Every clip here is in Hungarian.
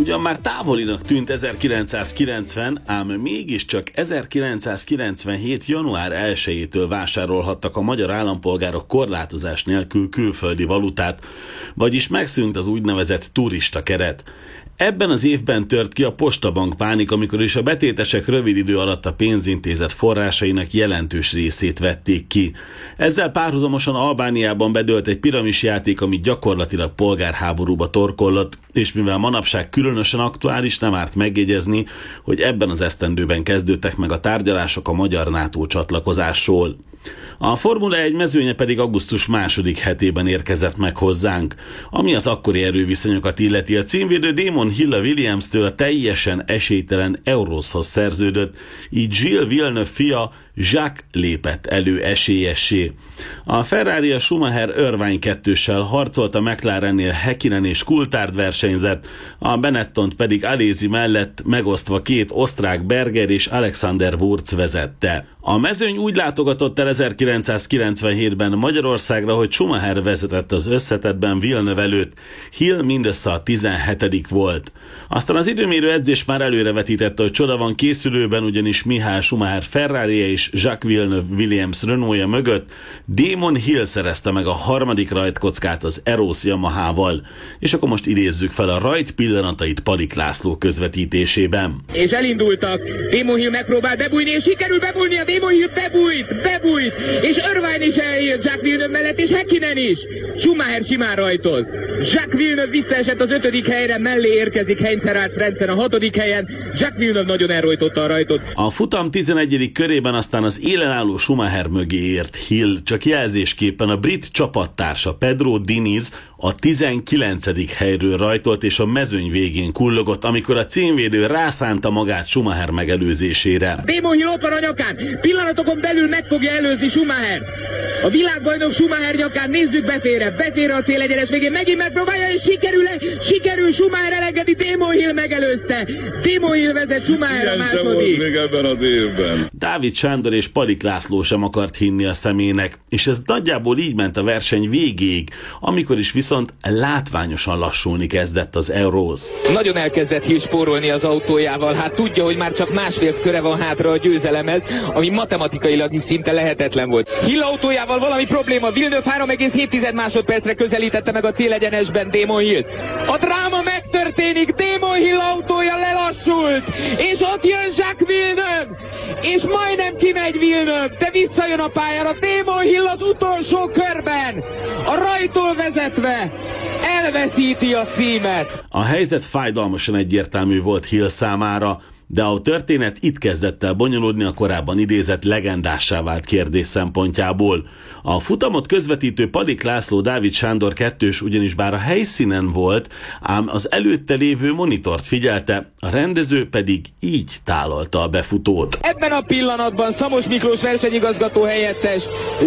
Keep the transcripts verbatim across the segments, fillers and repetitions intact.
Ugyan már távolinak tűnt ezerkilencszázkilencven, ám mégiscsak ezerkilencszázkilencvenhét. január elsejétől vásárolhattak a magyar állampolgárok korlátozás nélkül külföldi valutát, vagyis megszűnt az úgynevezett turista keret. Ebben az évben tört ki a postabank pánik, amikor is a betétesek rövid idő alatt a pénzintézet forrásainak jelentős részét vették ki. Ezzel párhuzamosan Albániában bedőlt egy piramisjáték, ami gyakorlatilag polgárháborúba torkollott, és mivel manapság különösen aktuális, nem árt megjegyezni, hogy ebben az esztendőben kezdődtek meg a tárgyalások a magyar NATO csatlakozásról. A Formula egy mezőnye pedig augusztus második hetében érkezett meg hozzánk. Ami az akkori erőviszonyokat illeti, a címvédő Damon Hill a Williams-től a teljesen esélytelen Euroshoz szerződött, így Gilles Villeneuve fia Jacques lépett elő esélyessé. A Ferrari a Schumacher-Irvine kettőssel harcolt, a McLarennél Häkkinen és Coulthard versenyzett, a Benettont pedig Alesi mellett megosztva két osztrák Berger és Alexander Wurz vezette. A mezőny úgy látogatott el ezerkilencszázkilencvenhétben Magyarországra, hogy Schumacher vezetett az összetettben Villeneuve előtt, Hill mindössze a tizenhetedik volt. Aztán az időmérő edzés már előrevetítette, hogy csoda van készülőben, ugyanis Michael Schumacher Ferrarija és Jacques Villeneuve Williams Renaultja mögött Damon Hill szerezte meg a harmadik rajtkockát az Eros Yamahával. És akkor most idézzük fel a rajt pillanatait Palik László közvetítésében. És elindultak, Damon Hill megpróbál bebújni, és sikerül bebújni, a Damon Hill bebújt, bebújt, és Irvine is eljött Jacques Villeneuve mellett, és Häkkinen is. Schumacher simán rajtolt. Jacques Villeneuve visszaesett az ötödik helyre, mellé érkezik Heinz-Harald Frentzen a hatodik helyen. Jacques Villeneuve nagyon elrojtotta a rajtot. A futam tizenegyedik körében aztán az élenálló Schumacher mögé ért Hill, csak jelzésképpen a brit csapattársa Pedro Diniz a tizenkilencedik helyről rajtolt, és a mezőny végén kullogott, amikor a címvédő rászánta magát Schumacher megelőzésére. Damon Hill ott van a nyakán, pillanatokon belül meg fogja előzni Schumacher. A világbajnok Schumacher nyakán, nézzük befére, befére a célegyenes végén, megint megpróbálja, és sikerül-e? Sikerül, Schumacher elengedi, Damon Hill megelőzte. Damon Hill vezet, Schumacher a második. Még ebben az évben. Dávid Sándor és Palik László sem akart hinni a szemének, és ez nagyjából így ment a verseny végéig, amikor is viszont látványosan lassulni kezdett az Euros. Nagyon elkezdett Hill spórolni az autójával, hát tudja, hogy már csak másfél köre van hátra a győzelemhez, ami matematikailag is szinte lehetetlen volt. Hill autójával valami probléma, Villeneuve három egész hét másodpercre közelítette meg a célegyenesben Damon Hillt. A dráma megtörténik, Damon Hill autója lelassult, és ott jön Jacques Villeneuve, és majdnem kimegy Villeneuve, de visszajön a pályára, Damon Hill az utolsó körben, a rajtól vezetve elveszíti a címet. A helyzet fájdalmasan egyértelmű volt Hill számára, de a történet itt kezdett el bonyolódni a korábban idézett legendássá vált kérdés szempontjából. A futamot közvetítő Palik László Dávid Sándor kettős ugyanis bár a helyszínen volt, ám az előtte lévő monitort figyelte, a rendező pedig így tálalta a befutót. Ebben a pillanatban Szamos Miklós versenyigazgató helyettes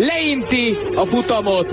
leinti a futamot,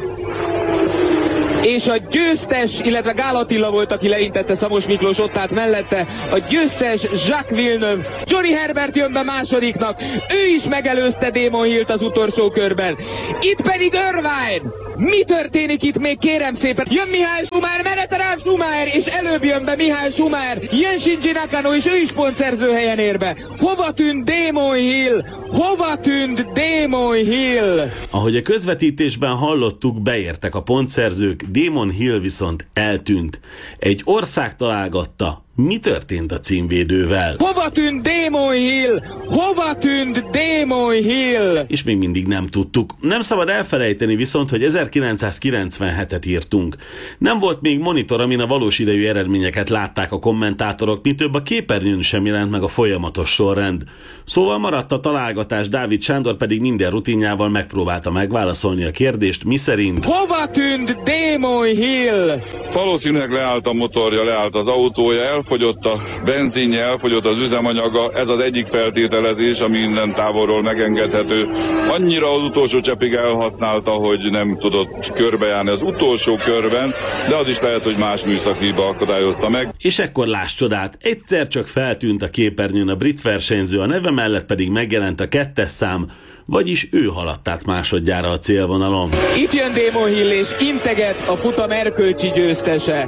és a győztes, illetve Gál Attila volt, aki leintette, Szamos Miklós ott állt mellette, a győztes Jacques Villeneuve. Johnny Herbert jön be másodiknak, ő is megelőzte Damon Hillt az utolsó körben. Itt pedig Irvine. Mi történik itt még, kérem szépen? Jön Mihály Schumacher, menete rám Schumacher, és előbb jön be Mihály Schumacher, jön Shinji Nakano, és ő is pontszerző helyen ér be. Hova tűnt Damon Hill? Hova tűnt Damon Hill? Ahogy a közvetítésben hallottuk, beértek a pontszerzők, Damon Hill viszont eltűnt. Egy ország találgatta. Mi történt a címvédővel? Hova tűnt Damon Hill? Hova tűnt Damon Hill? És még mindig nem tudtuk. Nem szabad elfelejteni viszont, hogy ezerkilencszázkilencvenhetet írtunk. Nem volt még monitor, amin a valós idejű eredményeket látták a kommentátorok, mi több a képernyőn sem jelent meg a folyamatos sorrend. Szóval maradt a találgatás, Dávid Sándor pedig minden rutinjával megpróbálta megválaszolni a kérdést, miszerint hova tűnt Damon Hill? Valószínűleg leállt a motorja, leállt az autója, elfogyott a benzinje, elfogyott az üzemanyaga, ez az egyik feltételezés, ami innen távolról megengedhető. Annyira az utolsó cseppig elhasználta, hogy nem tudott körbejárni az utolsó körben, de az is lehet, hogy más műszaki hiba akadályozta meg. És ekkor láss csodát, egyszer csak feltűnt a képernyőn a brit versenyző, a neve mellett pedig megjelent a kettes szám, vagyis ő haladt át másodjára a célvonalon. Itt jön Damon Hill és integet a futam erkölcsi győztese.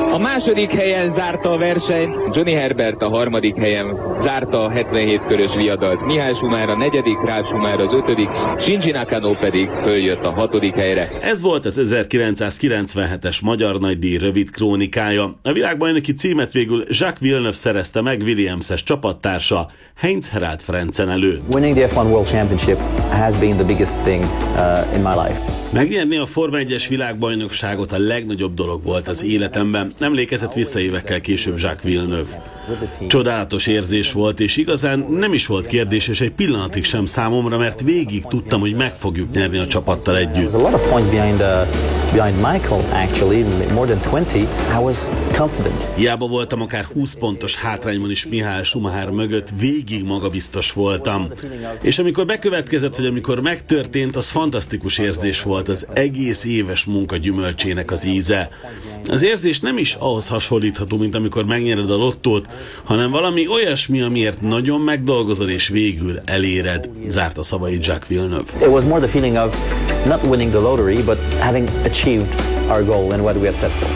A második helyen zárta a versenyt Johnny Herbert, a harmadik helyen zárta a hetvenhét körös viadalt Mihály Schumacher, a negyedik, Ralf Schumacher az ötödik, Shinji Nakano pedig följött a hatodik helyre. Ez volt az ezerkilencszázkilencvenhetes Magyar Nagydíj rövid krónikája. A világbajnoki címet végül Jacques Villeneuve szerezte meg Williams-es csapattársa Heinz-Harald Frentzen előtt. Winning the F one World Championship has been the biggest thing uh, in my life. Megnyerni a Forma egyes világbajnokságot a legnagyobb dolog volt az életemben. Emlékezett vissza évekkel később Jacques Villeneuve. Csodálatos érzés volt, és igazán nem is volt kérdéses egy pillanatig sem számomra, mert végig tudtam, hogy meg fogjuk nyerni a csapattal együtt. Hiába voltam akár húsz pontos hátrányban is Mihály Schumacher mögött, végig magabiztos voltam. És amikor bekövetkezett, vagy amikor megtörtént, az fantasztikus érzés volt, az egész éves munka gyümölcsének az íze. Az érzés nem is ahhoz hasonlítható, mint amikor megnyered a lottót, hanem valami olyasmi, amiért nagyon megdolgozol és végül eléred, zárta szavait Jacques Villeneuve. It was more the feeling of not winning the lottery, but having achieved our goal and what we had set for.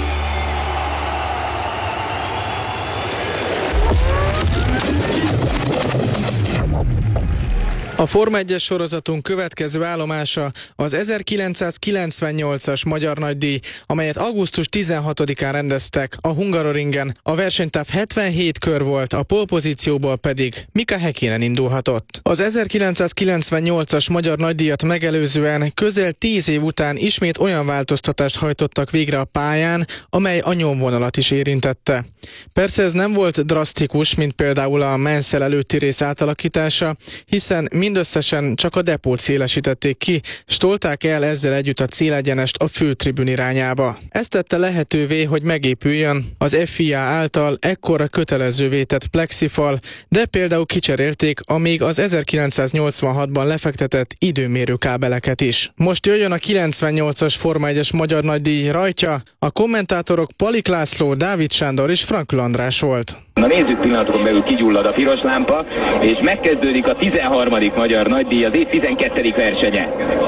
A Forma egyes sorozatunk következő állomása az ezerkilencszázkilencvennyolcas Magyar Nagydíj, amelyet augusztus tizenhatodikán rendeztek a Hungaroringen. A versenytáv hetvenhét kör volt, a polpozícióból pedig Mika Häkkinen indulhatott. Az ezerkilencszázkilencvennyolcas Magyar Nagydíjat megelőzően közel tíz év után ismét olyan változtatást hajtottak végre a pályán, amely a nyomvonalat is érintette. Persze ez nem volt drasztikus, mint például a Mansell előtti rész átalakítása, hiszen mindösszesen csak a depót szélesítették ki, s tolták el ezzel együtt a célegyenest a főtribün irányába. Ez tette lehetővé, hogy megépüljön az F I A által ekkora kötelezővé tett plexifal, de például kicserélték a még az ezerkilencszáznyolcvanhatban lefektetett időmérő kábeleket is. Most jöjjön a kilencvennyolcas Forma egyes Magyar Nagydíj rajtja, a kommentátorok Palik László, Dávid Sándor és Frankl András volt. Na nézzük, pillanatokon belül kigyullad a piros lámpa, és megkezdődik a tizenharmadik Magyar Nagydíj, az év tizenkettedik versenye.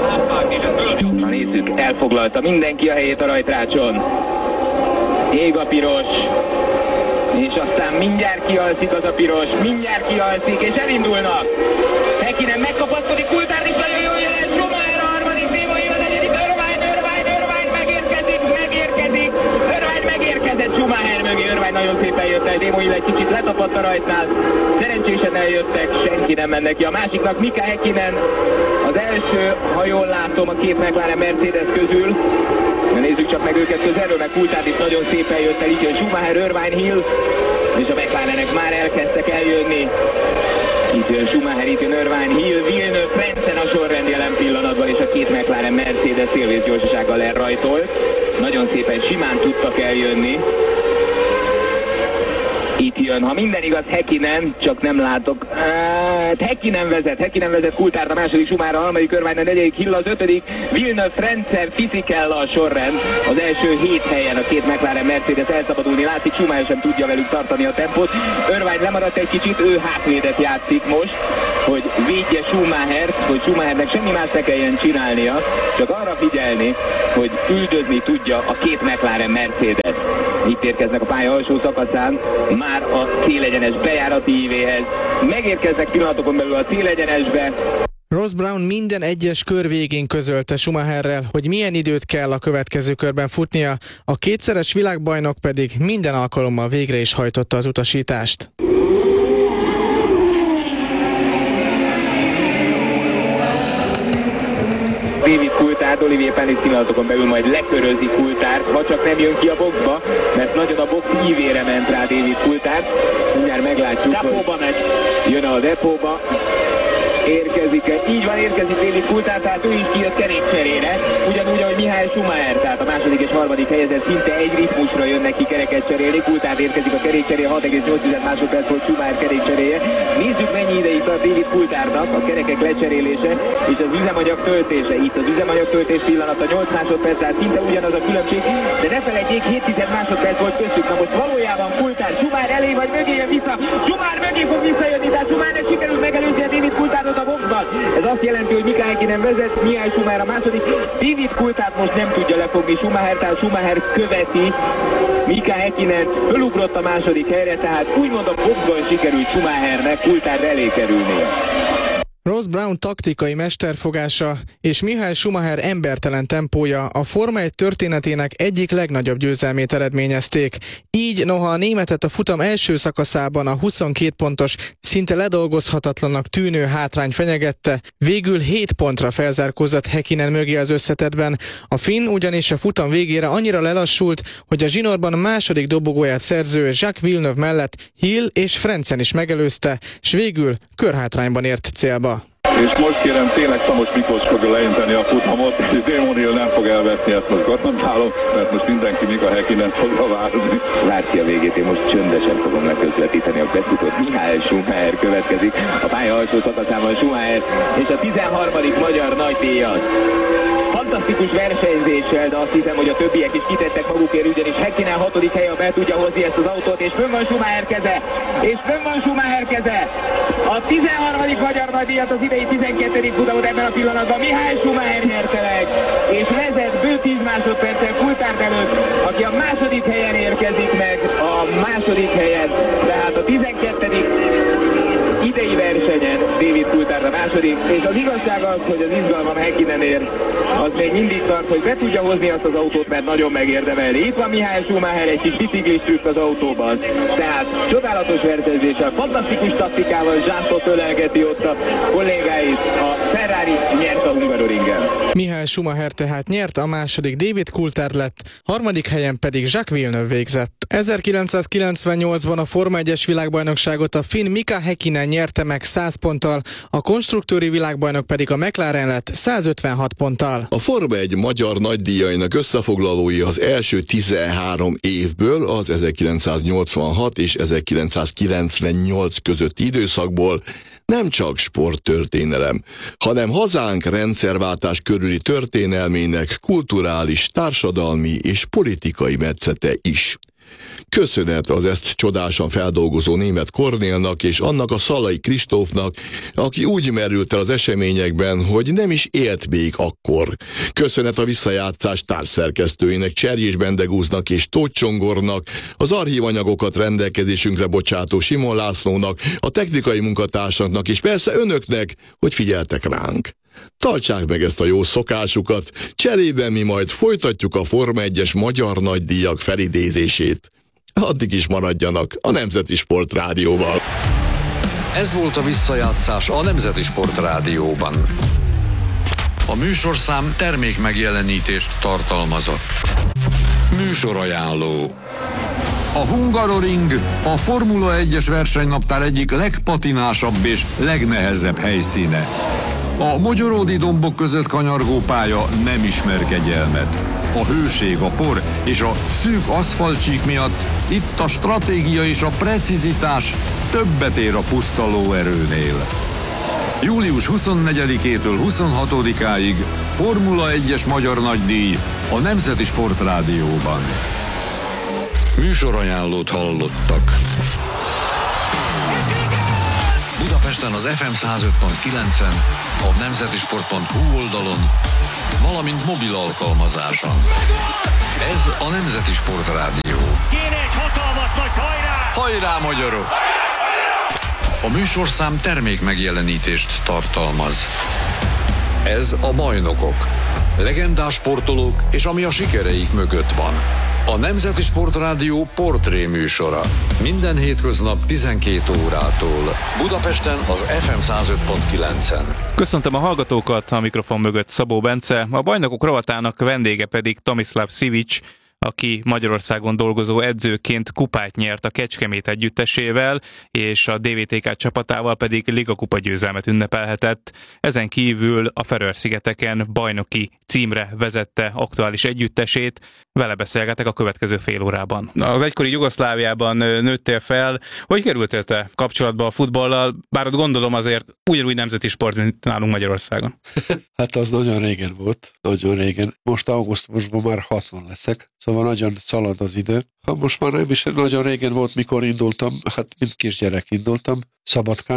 Na nézzük, elfoglalta mindenki a helyét a rajtrácson. Ég a piros, és aztán mindjárt kialszik az a piros, mindjárt kialszik, és elindulnak. Häkkinen megkapaszkodik, Coulthard is nagyon jól jelent, Schumacher a harmadik, Démoi a negyedik, Irvine, Irvine, Irvine megérkezik, megérkezik, Irvine megérkezett Schumacher mögé, Irvine nagyon szépen jött el, Démoi egy kicsit letapadt a rajtnál, szerencsésen eljöttek, senki nem menne ki. A másiknak Mika Häkkinen, az első, ha jól látom, a két McLaren Mercedes közül. Na nézzük csak meg őket közelről, meg Coulthard is nagyon szépen jött el, így jön Schumacher, Irvine, Hill, és a McLarenek már elkezdtek eljönni. Itt jön Schumacher, itt jön Irvine, Hill, Villeneuve, Frentzen a sorrend jelen pillanatban, és a két McLaren Mercedes szélvész gyorsasággal elrajtolt. Nagyon szépen simán tudtak eljönni. Itt jön, ha minden igaz, Häkkinen, csak nem látok. Hát Häkkinen vezet, Häkkinen vezet, Coulthard a második, Schumacher a harmadik, Irvine a negyedik, Hill az ötödik, Villeneuve, Frentzen, Fisichella a sorrend. Az első hét helyen a két McLaren Mercedes elszabadulni látszik, Schumacher sem tudja velük tartani a tempót. Irvine lemaradt egy kicsit, ő hátvédet játszik most, hogy védje Schumachert, hogy Schumachernek semmi más ne kelljen csinálnia, csak arra figyelni, hogy üldözni tudja a két McLaren Mercedes. Itt érkeznek a pálya alsó szakaszán, már a célegyenes bejárati ívéhez. Megérkeznek pillanatokon belül a célegyenesbe. Ross Brown minden egyes kör végén közölte Schumacherrel, hogy milyen időt kell a következő körben futnia, a kétszeres világbajnok pedig minden alkalommal végre is hajtotta az utasítást. David Coulthard, Olivier Panis pillanatokon belül majd lekörözi Coulthard, ha csak nem jön ki a boxba, mert nagyon a box ívére ment rá David Coulthard. Mindjárt meglátjuk, depóba hogy megy. Jön a depóba. Érkezik, így van, érkezik David Coulthard, tehát ő is kijött kerékcserére, ugyanúgy, ahogy Mihály Schumacher, tehát a második és harmadik helyezett szinte egy ritmusra jönnek ki kereket cserélni. Coulthard érkezik a kerékcserére, hat egész nyolc másodperc volt Schumacher kerékcseréje. Nézzük, mennyi ideig tart David Coulthardnak a kerekek lecserélése és az üzemanyag töltése. Itt az üzemanyag töltés pillanata nyolc másodperc, tehát szinte ugyanaz a különbség, de ne felejtjék, hét másodperc volt köztük. Na most valójában Coulthard Schumacher elé vagy mögé jön vissza, Schumacher mögé fog visszajönni, tehát Schumachernek sikerült megelőzni a David Coulthardot volt a boxban. Ez azt jelenti, hogy Mika Häkkinen vezet, Mihály Schumacher a második. David Coulthard most nem tudja lefogni Schumacher, tehát Schumacher követi Mika Häkkinen, fölugrott a második helyre, tehát úgymond a boxban sikerült Schumachernek Coulthard elé kerülnie. Ross Brown taktikai mesterfogása és Michael Schumacher embertelen tempója a Forma egy történetének egyik legnagyobb győzelmét eredményezték. Így, noha a németet a futam első szakaszában a huszonkét pontos, szinte ledolgozhatatlannak tűnő hátrány fenyegette, végül hét pontra felzárkózott Häkkinen mögé az összetettben. A finn ugyanis a futam végére annyira lelassult, hogy a zsinórban második dobogóját szerző Jacques Villeneuve mellett Hill és Frentzen is megelőzte, s végül körhátrányban ért célba. És most kérem, tényleg Szamos Miklós fogja leinteni a futamot, és Damon Hill nem fog elveszni, ezt most garantálom, mert most mindenki Mika Häkkinen fogja várni. Várj ki a végét, én most csöndesen fogom leközvetíteni a befutott. Mihály Schumacher következik, a pálya alsó szakaszában Schumacher, és a tizenharmadik magyar nagydíjat. Fantasztikus versenyzéssel, de azt hiszem, hogy a többiek is kitettek magukért, ugyanis Häkkinen hatodik helye, be tudja hozni ezt az autót, és fönn van Schumacher keze, és fönn van Schumacher keze. A tizenharmadik magyar nagydíjat, az idei tizenkettedik futamot ebben a pillanatban Mihály Schumacher nyerte meg, és vezet bő tíz másodperccel Coulthard előtt, aki a második helyen érkezik meg, a második helyen, tehát a tizenkettedik idei versenyen David Coulthard a második, és az igazság az, hogy az izgalmam Häkkinenért az még mindig tart, hogy be tudja hozni azt az autót, mert nagyon megérdemelni. Itt van Mihály Schumacher, egy kis biciklis trükk az autóban, tehát csodálatos versenyzéssel, fantasztikus taktikával zsántot ölelgeti ott a kollégáit, a Ferrari nyert a Hungaroringen. Mihály Schumacher tehát nyert, a második David Coulthard lett, harmadik helyen pedig Jacques Villeneuve végzett. ezerkilencszázkilencvennyolcban a Forma egyes világbajnokságot a finn Mika Häkkinen nyerte meg száz ponttal, a konstruktőri világbajnok pedig a McLaren lett százötvenhat ponttal. A Forma egy magyar nagydíjainak összefoglalói az első tizenhárom évből, az ezerkilencszáznyolcvanhat és ezerkilencszázkilencvennyolc közötti időszakból nem csak sporttörténelem, hanem hazánk rendszerváltás körüli történelmének kulturális, társadalmi és politikai metszete is. Köszönet az ezt csodásan feldolgozó német Kornélnak és annak a Szalai Kristófnak, aki úgy merült el az eseményekben, hogy nem is élt még akkor. Köszönet a visszajátszás társszerkesztőinek, Cserjés Bendegúznak és Tóth Csongornak, az archívanyagokat rendelkezésünkre bocsátó Simon Lászlónak, a technikai munkatársaknak és persze önöknek, hogy figyeltek ránk. Tartsák meg ezt a jó szokásukat, cserében mi majd folytatjuk a Forma egyes magyar nagydíjak felidézését. Addig is maradjanak a Nemzeti Sport Rádióval. Ez volt a visszajátszás a Nemzeti Sport Rádióban. A műsorszám termék megjelenítést tartalmazott. Műsorajánló. A Hungaroring a Formula egyes versenynaptár egyik legpatinásabb és legnehezebb helyszíne. A mogyoródi dombok között kanyargó pálya nem ismer kegyelmet. A hőség, a por és a szűk aszfaltcsík miatt itt a stratégia és a precizitás többet ér a puszta lóerőnél. július huszonnegyedikétől huszonhatodikáig Formula egyes magyar nagydíj a Nemzeti Sport Rádióban. Műsorajánlót hallottak. Budapesten az ef em száz öt pont kilencen, a nemzetisport pont hu oldalon, valamint mobil alkalmazáson. Ez a Nemzeti Sport Rádió. Kéne egy hatalmas nagy hajrá! Hajrá, magyarok! A műsorszám termék megjelenítést tartalmaz. Ez a Bajnokok. Legendás sportolók és ami a sikereik mögött van. A Nemzeti Sport Rádió portré műsora. Minden hétköznap tizenkét órától. Budapesten az ef em száz öt pont kilencen. Köszöntöm a hallgatókat, a mikrofon mögött Szabó Bence, a Bajnokok rovatának vendége pedig Tomislav Sivic, aki Magyarországon dolgozó edzőként kupát nyert a Kecskemét együttesével, és a dé vé té ká csapatával pedig ligakupa győzelmet ünnepelhetett. Ezen kívül a Feröer-szigeteken bajnoki címre vezette aktuális együttesét. Vele beszélgetek a következő fél órában. Az egykori Jugoszláviában nőttél fel. Hogy kerültél te kapcsolatba a futballal? Bár ott gondolom azért ugyanúgy nemzeti sport, mint nálunk Magyarországon. Hát az nagyon régen volt, nagyon régen. Most augusztusban már hatvan leszek, szóval nagyon szalad az idő. Ha most már nem is nagyon régen volt, mikor indultam, hát mint kisgyerek indultam, Szabadkán,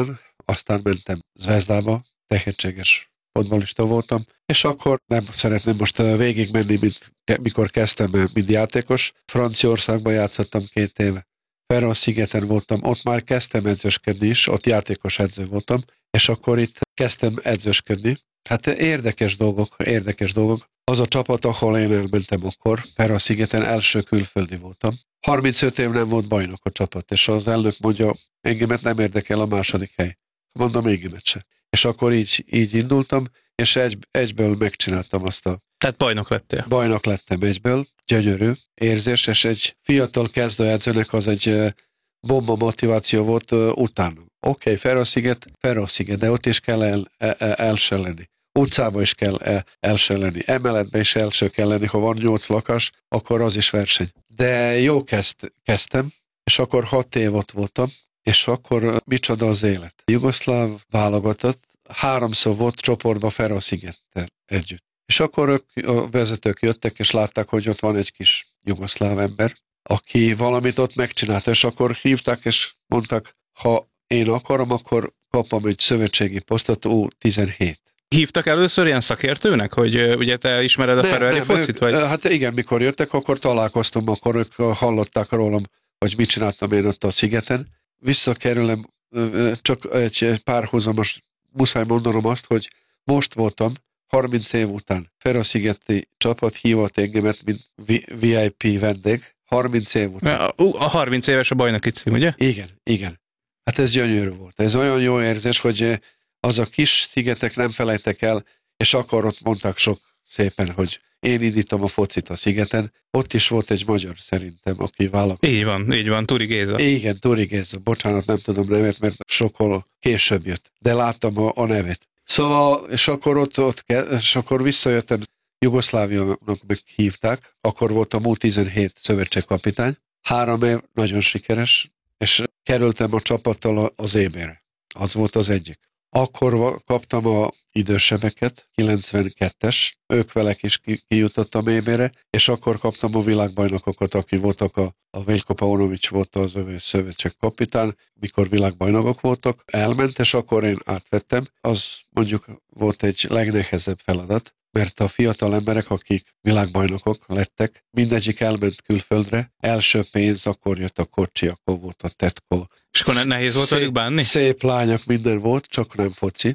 aztán mentem Zvezdába, tehetséges fotballista voltam, és akkor nem szeretném most végigmenni, mint mikor kezdtem, mint játékos. Franciaországban játszottam két éve. Ferro-szigeten voltam, ott már kezdtem edzősködni is, ott játékos edző voltam, és akkor itt kezdtem edzősködni. Hát érdekes dolgok, érdekes dolgok. Az a csapat, ahol én elmentem akkor, Ferro-szigeten első külföldi voltam. harmincöt év nem volt bajnok a csapat, és az elnök mondja, engemet nem érdekel a második hely. Mondom, engemet se. És akkor így, így indultam, és egy, egyből megcsináltam azt a... Tehát bajnok lettél. Bajnok lettem egyből, gyönyörű érzés, és egy fiatal kezdőedzőnek az egy bomba motiváció volt uh, utána. Oké, okay, Ferro-sziget, Ferro-sziget, de ott is kell el, el, el, első lenni. Utcában is kell el, első lenni. Emeletben is első kell lenni, ha van nyolc lakás, akkor az is verseny. De jó kezd, kezdtem, és akkor hat év ott voltam, és akkor micsoda az élet. Jugoszláv válogatott, háromszor volt csoportba Ferro-szigettel együtt. És akkor ők, a vezetők jöttek, és látták, hogy ott van egy kis jugoszláv ember, aki valamit ott megcsinálta, és akkor hívták, és mondták, ha én akarom, akkor kapom egy szövetségi posztot, U tizenhét. Hívtak először ilyen szakértőnek, hogy uh, ugye te ismered a Feröeri focit? Vagy? Hát igen, mikor jöttek, akkor találkoztam, akkor ők hallották rólam, hogy mit csináltam én ott a szigeten. Visszakerülem, csak egy párhuzamos, muszáj mondanom azt, hogy most voltam, harminc év után. Ferro-szigeti csapat hívott engemet, mint vé i pé vendég, harminc év után. A, a harminc éves a bajnoki cím, ugye? Igen, igen. Hát ez gyönyörű volt. Ez olyan jó érzés, hogy az a kis szigetek nem felejtek el, és akkor ott mondták sok szépen, hogy én indítom a focit a szigeten. Ott is volt egy magyar szerintem, aki vállalkozott. Így van, így van, Turi Géza. Igen, Turi Géza. Bocsánat, nem tudom nevet, mert sokkal később jött. De láttam a, a nevet. Szóval, és akkor ott, ott és akkor visszajöttem, Jugoszláviának meghívták, akkor voltam U tizenhét szövetségkapitány. Három év, nagyon sikeres, és kerültem a csapattal az é bé-re. Az volt az egyik. Akkor kaptam a idősebbeket, kilencvenkettes, ők velek is kijutottam é bé-re, és akkor kaptam a világbajnokokat, aki voltak, a, a Veljko Paunović volt az övé szövetségkapitány, mikor világbajnokok voltak, elment, és akkor én átvettem. Az mondjuk volt egy legnehezebb feladat, mert a fiatal emberek, akik világbajnokok lettek, mindegyik elment külföldre, első pénz, akkor jött a kocsi, akkor volt a tetkó. És akkor nehéz volt velük bánni? Szép lányok, minden volt, csak nem foci.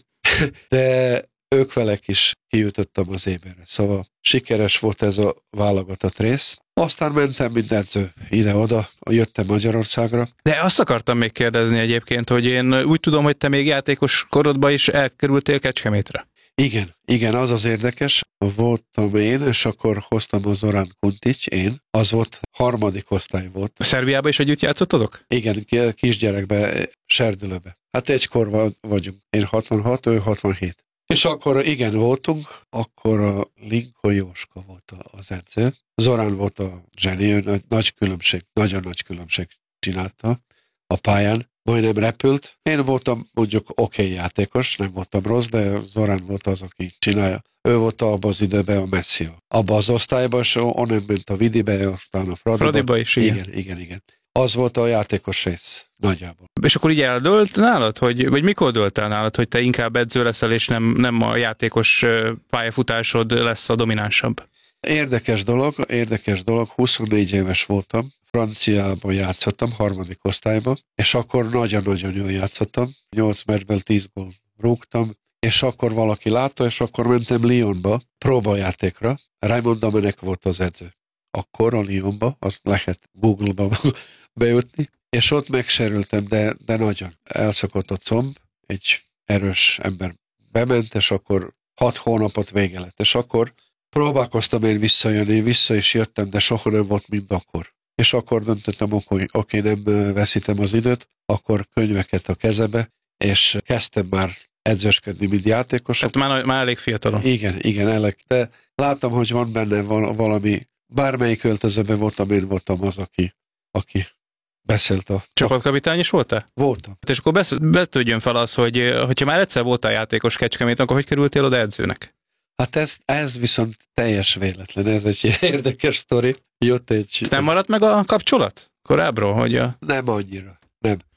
De ők velek is kijutottam az é bé-re. Szóval sikeres volt ez a válogatott rész. Aztán mentem, mint edző, ide-oda, jöttem Magyarországra. De azt akartam még kérdezni egyébként, hogy én úgy tudom, hogy te még játékos korodban is elkerültél Kecskemétre. Igen, igen, az az érdekes. Voltam én, és akkor hoztam a Zoran Kuntić, én. Az volt, harmadik osztály volt. A Szerbiában is együtt játszottatok? Igen, kisgyerekbe, serdülőbe. Hát egykor vagyunk. Én hatvanhat, ő hatvanhét. És akkor igen, voltunk, akkor a Linko Jóska volt az edző. Zoran volt a zseni, ő nagy, nagy különbség, nagyon nagy különbség csinálta a pályán. Majdnem repült. Én voltam mondjuk oké okay játékos, nem voltam rossz, de Zoran volt az, aki csinálja. Ő volt abban az időben a Messi. Abban az osztályban, és onnan ment a Vidibe, aztán a Fradiba. Fradiba is, igen. igen. Igen, igen. Az volt a játékos rész, nagyjából. És akkor így eldőlt nálad, hogy, vagy mikor dőlt el nálad, hogy te inkább edző leszel, és nem, nem a játékos pályafutásod lesz a dominánsabb? Érdekes dolog, érdekes dolog, huszonnégy éves voltam, Franciában játszottam, harmadik osztályban, és akkor nagyon-nagyon jól játszottam, nyolc meccsből tíz gól rúgtam, és akkor valaki látta, és akkor mentem Lyonba, próbajátékra. Raymond Domenech volt az edző. Akkor a Lyonba, azt lehet Google-ba bejutni, és ott megsérültem, de, de nagyon. Elszakadt a comb, egy erős ember bement, és akkor hat hónapot vége lett, és akkor próbálkoztam én visszajönni, vissza is jöttem, de soha nem volt, mint akkor. És akkor döntöttem, hogy oké, nem veszítem az időt, akkor könyveket a kezebe, és kezdtem már edzősködni, mint játékos. Tehát már, már elég fiatalon. Igen, igen, elég. De láttam, hogy van benne valami, bármelyik öltözőben voltam, én voltam az, aki, aki beszélt a... Csapatkapitány is voltál? Voltam. És akkor betődjön fel az, hogy hogyha már egyszer voltál játékos Kecskemét, akkor hogy kerültél oda edzőnek? Hát ez, ez viszont teljes véletlen, ez egy érdekes sztori. Jött egy... Nem maradt meg a kapcsolat korábbról? Hogy a... Nem annyira, nem.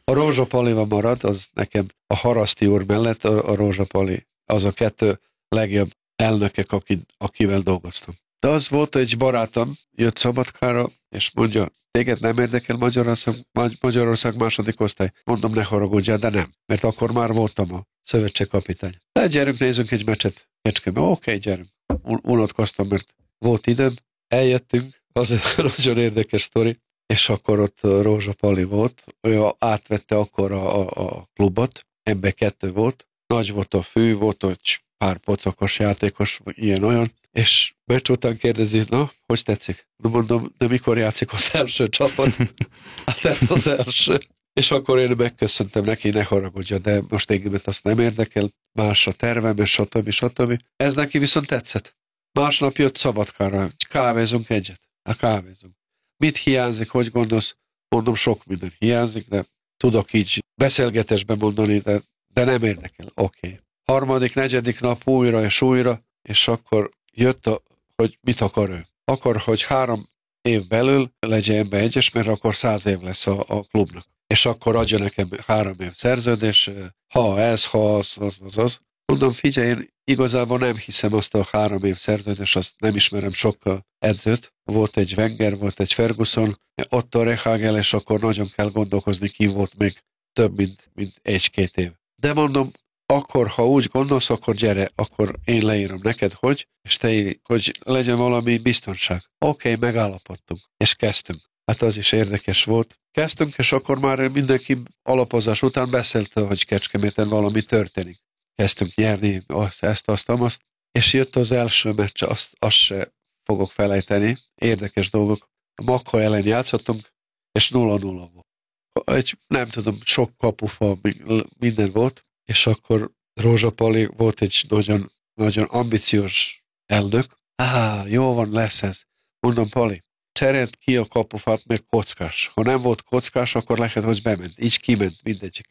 A Rózsapalival marad, az nekem a Haraszti úr mellett a, a Rózsapali, az a kettő legjobb elnökek, akid, akivel dolgoztam. De az volt egy barátom, jött Szabadkára, és mondja, téged nem érdekel Magyarország, Magyarország második osztály? Mondom, ne haragudjál, de nem, mert akkor már voltam a szövetségkapitány. De gyerünk, nézzünk egy meccset Kecskeméten. Oké, okay, gyerünk. Unatkoztam, mert volt időm. Eljöttünk, az egy nagyon érdekes sztori, és akkor ott Rózsapali volt, ő átvette akkor a, a, a klubot, ebbe kettő volt, nagy volt a fű, volt egy pár pocakos játékos, ilyen-olyan, és meccs után kérdezi, na, hogy tetszik? De mondom, de mikor játszik az első csapat? Hát ez az első. És akkor én megköszöntem neki, ne haragudja, de most engemet azt nem érdekel, más a tervem, és stb. stb. Ez neki viszont tetszett. Másnap jött Szabadkára, kávézunk egyet. Hát kávézunk. Mit hiányzik, hogy gondolsz? Mondom, sok minden hiányzik, de tudok így beszélgetésben mondani, de, de nem érdekel. Oké. Okay. Harmadik, negyedik nap újra és újra, és akkor jött, a, hogy mit akar ő. Akar, hogy három év belül legyen ebbe egyes, mert akkor száz év lesz a, a klubnak. És akkor adja nekem három év szerződés, ha ez, ha az, az, az, az. Mondom, figyelj, én igazából nem hiszem azt a három év szerződés, azt nem ismerem sok edzőt. Volt egy Wenger, volt egy Ferguson, Otto Rehhagel, és akkor nagyon kell gondolkozni, ki volt még több, mint, mint egy-két év. De mondom, akkor, ha úgy gondolsz, akkor gyere, akkor én leírom neked, hogy, és te, hogy legyen valami biztonság. Oké, okay, megállapodtunk, és kezdtünk. Hát az is érdekes volt. Kezdtünk, és akkor már mindenki alapozás után beszélt, hogy Kecskeméten valami történik. Kezdtünk nyerni azt, ezt, azt, azt, és jött az első meccs, azt, azt se fogok felejteni. Érdekes dolgok. A Makha ellen játszottunk, és nulla nulla volt. Egy, nem tudom, sok kapufa, minden volt, és akkor Rózsapali volt egy nagyon, nagyon ambiciós elnök. Á, jó van, lesz ez. Mondom, Pali, cseréld ki a kapufát, meg kockás. Ha nem volt kockás, akkor lehet, hogy bement. Így kiment mindegyik.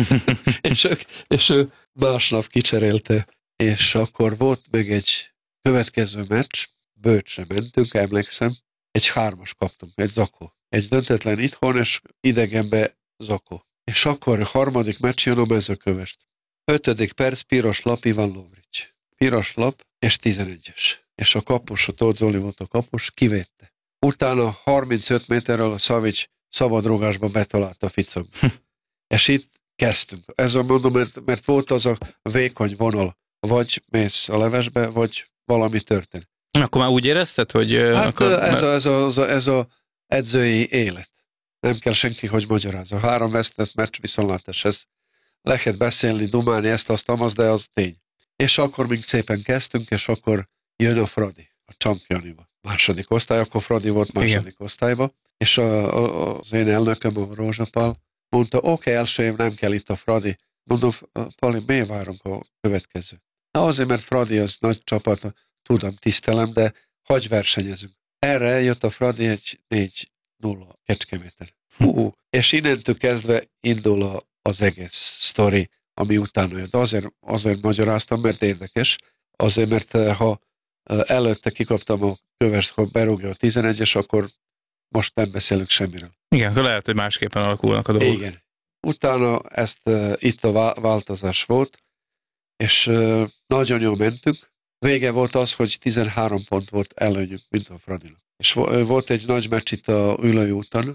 és, ő, és ő másnap kicserélte, és akkor volt még egy következő meccs, Bőcsre mentünk, emlékszem, egy hármas kaptunk, egy zakó. Egy döntetlen itthon, és idegenbe zakó. És akkor a harmadik meccs jön a Mezőkövest. Ötödik perc, piros lap, Ivan Lovrics. Piros lap, és tizenegyes. És a kapus, a Tóth Zoli volt a kapus, kivédte. Utána harmincöt méterrel a Savic szabadrugásba betalálta a ficogba. És itt kezdtünk. Ez a mondom, mert, mert volt az a vékony vonal, vagy mész a levesbe, vagy valami történt. Akkor már úgy érezted, hogy... Hát akkor... ez, a, ez, a, ez, a, ez a edzői élet. Nem kell senki, hogy magyarázza. Három vesztett meccs viszontlátás. Ez lehet beszélni, dumálni, ezt, azt, amaz, de az tény. És akkor még szépen kezdtünk, és akkor jön a Fradi, a Csampjaniba. Második osztály, akkor Fradi volt második Igen. osztályba, és a, a, az én elnököm, a Rózsapál, mondta, oké, okay, első év nem kell itt a Fradi. Mondom, Pali, miért várunk a következő? Na azért, mert Fradi az nagy csapat, tudom, tisztelem, de hagy versenyezünk. Erre jött a Fradi egy négy nulla Kecskeméten. Hú, és innentől kezdve indul a, az egész sztori, ami utána jött. Azért, azért magyaráztam, mert érdekes. Azért, mert ha előtte kikaptam a kövest, ha berúgja a tizenegyes, akkor most nem beszélünk semmiről. Igen, lehet, hogy másképpen alakulnak a dolgok. Igen. Utána ezt uh, itt a változás volt, és uh, nagyon jól mentünk. Vége volt az, hogy tizenhárom pont volt előnyünk, mint a Fradinak. És volt egy nagy meccs itt a Ülői úton,